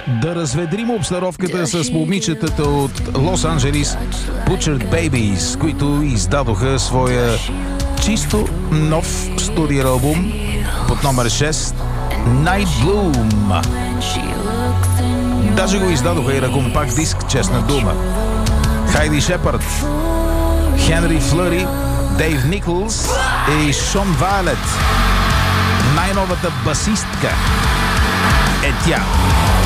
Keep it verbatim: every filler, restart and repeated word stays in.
Да разведрим обстановката с момичетата от Лос Анджелис Butchered Babies, които издадоха своя чисто нов студиен албум под номер шест Night Bloom. Даже го издадоха и на компакт диск, честна дума. Хайди Шепард, Хенри Флъри, Дейв Николс и Шон Вайлет. Най-новата басистка е тя.